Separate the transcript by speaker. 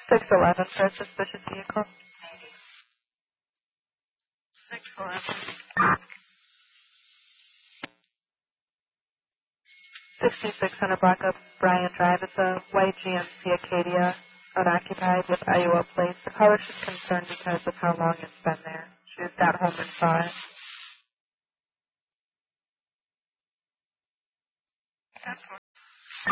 Speaker 1: 611 for a suspicious vehicle.
Speaker 2: 611.
Speaker 1: 6600 block up Bryan Drive. It's a white GMC Acadia, unoccupied with Iowa plates. The caller is concerned because of how long it's been there. She just got home and saw it.